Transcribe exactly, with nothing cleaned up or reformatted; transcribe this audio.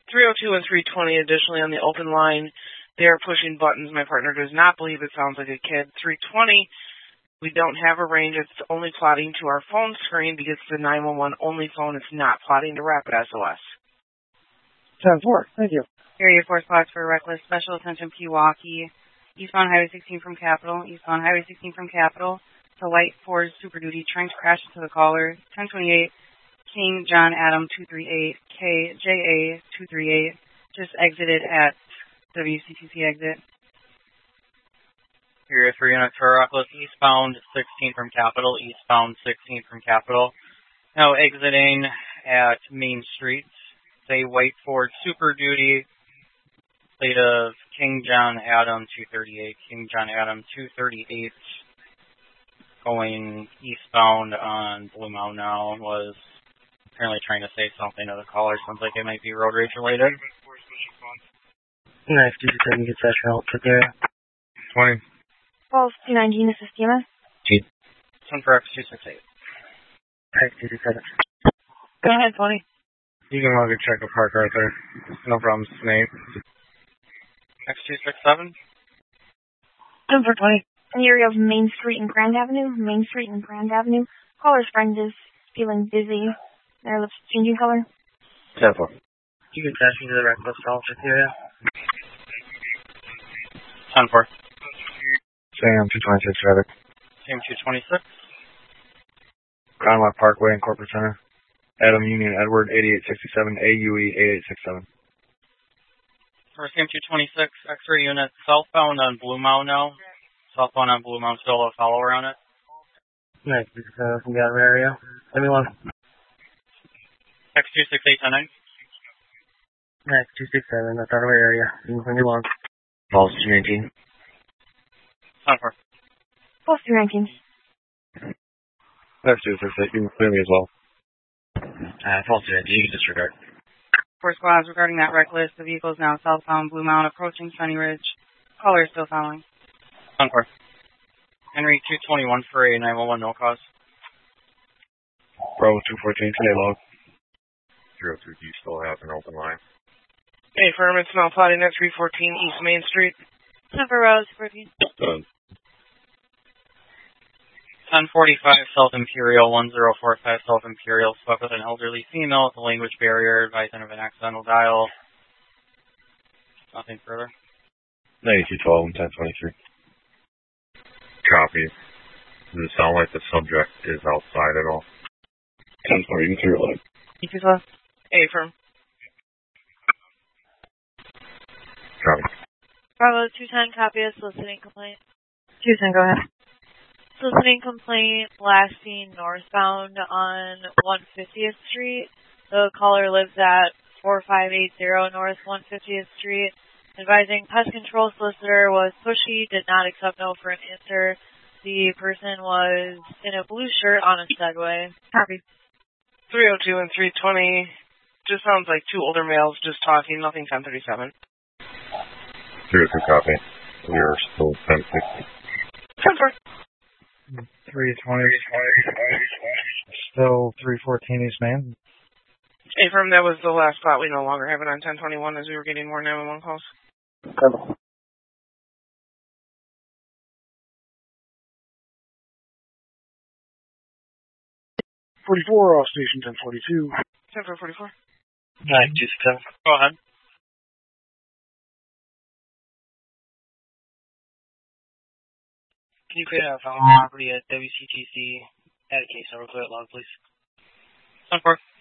three oh two and three twenty, additionally, on the open line, they are pushing buttons. My partner does not believe it sounds like a kid. three twenty, we don't have a range. It's only plotting to our phone screen because it's the nine one one only phone. It's not plotting to rapid S O S. ten four, thank you. Area four spots for reckless. Special attention, Pewaukee. Eastbound Highway sixteen from Capitol. Eastbound Highway sixteen from Capitol. The white Ford Super Duty trying to crash into the caller. ten twenty-eight, King John Adam two three eight, K J A two three eight. Just exited at W C T C exit. Area three units for reckless. Eastbound sixteen from Capitol. Eastbound sixteen from Capitol. Now exiting at Main Street. Say white Ford Super Duty. Plate of King John Adam two thirty-eight. King John Adam two thirty-eight. Going eastbound on Blue Mountain now, was apparently trying to say something to the caller. Sounds like it might be road rage related. Nice, two seven, get session help for there. twenty. Falls two nineteen, this is Stima. G. One for X two six eight. X two six seven. Go ahead, twenty. You can log a check a park right there. No problem, Snape. X two six seven. ten for twenty. In the area of Main Street and Grand Avenue. Main Street and Grand Avenue. Caller's friend is feeling dizzy. Their lips changing color. ten four. You can dash into the reckless office area. ten four. Sam two twenty-six, Traffic. Sam two twenty-six. Conway Parkway and Corporate Center. Adam Union Edward eighty-eight sixty-seven, A U E eighty-eight sixty-seven. For Sam two twenty-six, X-ray unit southbound on Blue Mountain now. Southbound on Blue Mountain, still a follower on it. Nice, two six seven from the other area. Anyone? X two six eight ten nine. Nice, two six seven, that's our area. Anyone? Falls two nineteen. ten four. Falls two nineteen. X two six eight, you can clear me as well. Uh, false two nineteen, you can disregard. Four squads regarding that reckless. The vehicle is now southbound Blue Mountain approaching Sunny Ridge. Caller is still following. ten four. Henry two twenty-one for a nine one one no cause. Bravo two fourteen, today log. zero two, do you still have an open line? Hey, firm, it's now plotting at three fourteen East Main Street. ten for Rose, fourteen. Done. ten forty-five South Imperial, one zero four five South Imperial. Spoke with an elderly female with a language barrier, advising of an accidental dial. Nothing further. ninety-two twelve and ten twenty-three. Copy. Does it sound like the subject is outside at all? ten four, you can clear line. You too close. Hey, firm. Copy. Bravo two ten, copy a soliciting complaint. two ten, go ahead. Soliciting complaint blasting northbound on one fiftieth Street. The caller lives at four five eight zero North one fiftieth Street. Advising pest control solicitor was pushy, did not accept no for an answer. The person was in a blue shirt on a Segway. Copy. three oh two and three twenty. Just sounds like two older males just talking, nothing ten thirty-seven. zero two copy. We are still ten sixty. ten four. three twenty. Still three fourteen East Main. Hey, firm, that was the last spot. We no longer have it on ten twenty-one as we were getting more nine one one calls. Cover. forty-four, off station ten forty-two. ten four forty-four. Nine, two six seven. Go ahead. Can you create a phone property at W C T C? Add a case over, clear it log, please. ten four.